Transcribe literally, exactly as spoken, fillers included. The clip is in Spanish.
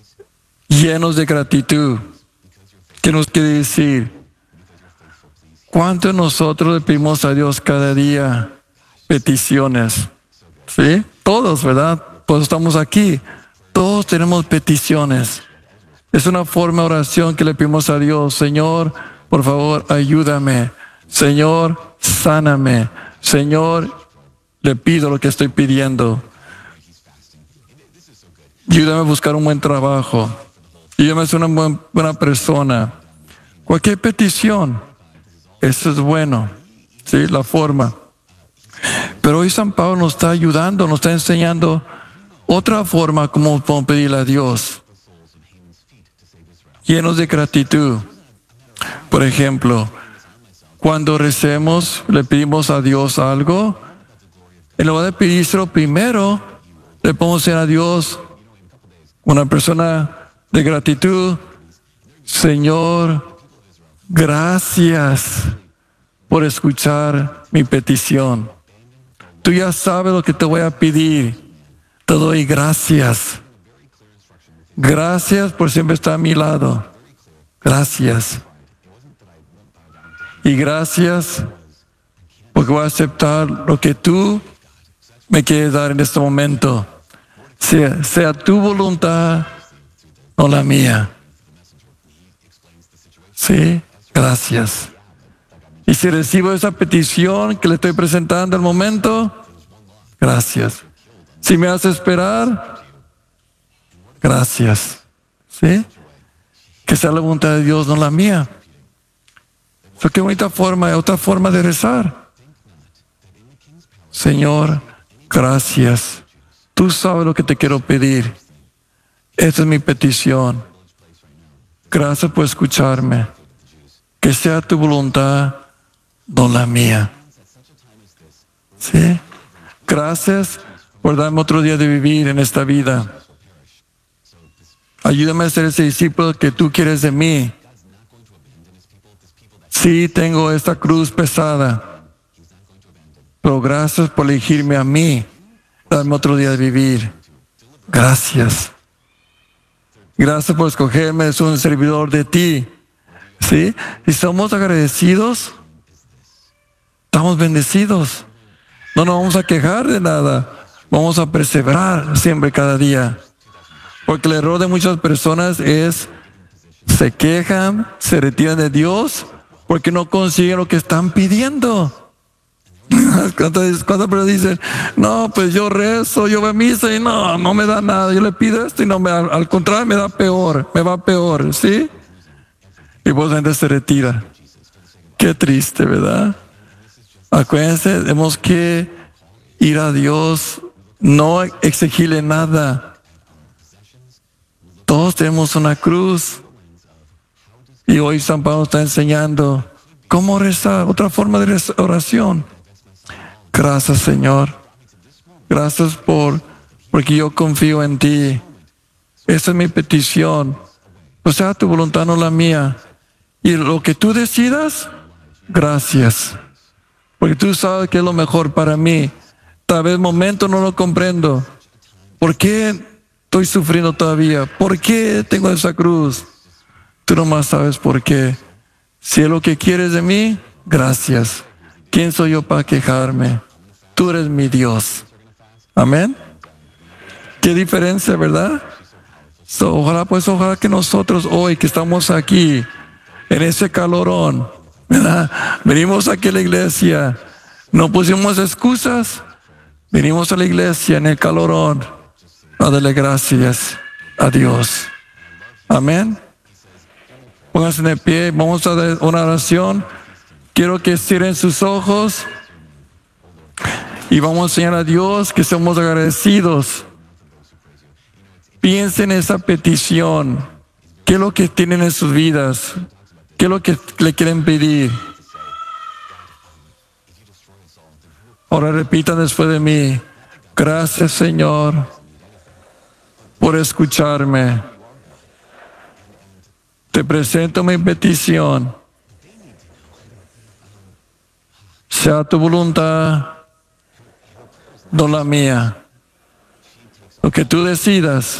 llenos de gratitud. ¿Qué nos quiere decir? ¿Cuánto nosotros le pedimos a Dios cada día peticiones? ¿Sí? Todos, ¿verdad? Pues estamos aquí. Todos tenemos peticiones. Es una forma de oración que le pedimos a Dios. Señor, por favor, ayúdame. Señor, sáname. Señor, le pido lo que estoy pidiendo. Ayúdame a buscar un buen trabajo. Ayúdame a ser una buen, buena persona. Cualquier petición, eso es bueno. ¿Sí? La forma. Pero hoy San Pablo nos está ayudando, nos está enseñando otra forma como podemos pedirle a Dios. Llenos de gratitud. Por ejemplo, cuando recemos, le pedimos a Dios algo, en lugar de pedírselo primero, le podemos decir a Dios, una persona de gratitud, Señor, gracias por escuchar mi petición. Tú ya sabes lo que te voy a pedir. Te doy gracias. Gracias por siempre estar a mi lado. Gracias. Y gracias porque voy a aceptar lo que tú me quieres dar en este momento. Sea, sea tu voluntad, no la mía. Sí, gracias. Y si recibo esa petición que le estoy presentando al momento, gracias. Si me hace esperar, gracias. ¿Sí? Que sea la voluntad de Dios, no la mía. So, qué bonita forma, otra forma de rezar. Señor, gracias. Tú sabes lo que te quiero pedir. Esta es mi petición. Gracias por escucharme. Que sea tu voluntad, no la mía. ¿Sí? Gracias por darme otro día de vivir en esta vida. Ayúdame a ser ese discípulo que tú quieres de mí. Sí, tengo esta cruz pesada, pero gracias por elegirme a mí, darme otro día de vivir. Gracias. Gracias por escogerme, soy un servidor de ti. ¿Sí? Si somos agradecidos, estamos bendecidos. No nos vamos a quejar de nada. Vamos a perseverar siempre, cada día. Porque el error de muchas personas es, se quejan, se retiran de Dios, porque no consiguen lo que están pidiendo. ¿Cuántas personas dicen, no, pues yo rezo, yo voy a misa y no, no me da nada, yo le pido esto y no me da, al contrario me da peor, me va peor, ¿sí? Y vos la gente se retira. Qué triste, ¿verdad? Acuérdense, tenemos que ir a Dios, no exigirle nada. Todos tenemos una cruz. Y hoy San Pablo está enseñando cómo rezar, otra forma de oración. Gracias, Señor. Gracias por, porque yo confío en ti. Esa es mi petición. O sea, tu voluntad no la mía. Y lo que tú decidas, gracias. Porque tú sabes que es lo mejor para mí. Tal vez momento no lo comprendo. ¿Por qué estoy sufriendo todavía? ¿Por qué tengo esa cruz? Tú nomás sabes por qué. Si es lo que quieres de mí, gracias. ¿Quién soy yo para quejarme? Tú eres mi Dios. Amén. Qué diferencia, ¿verdad? So, ojalá, pues, ojalá que nosotros hoy que estamos aquí, en ese calorón, ¿verdad? Venimos aquí a la iglesia, no pusimos excusas, venimos a la iglesia en el calorón a darle gracias a Dios. Amén. Pónganse de pie, vamos a dar una oración. Quiero que cierren sus ojos y vamos a enseñar a Dios que somos agradecidos. Piensen en esa petición. ¿Qué es lo que tienen en sus vidas? ¿Qué es lo que le quieren pedir? Ahora repitan después de mí. Gracias, Señor, por escucharme. Te presento mi petición. Sea tu voluntad, no la mía. Lo que tú decidas.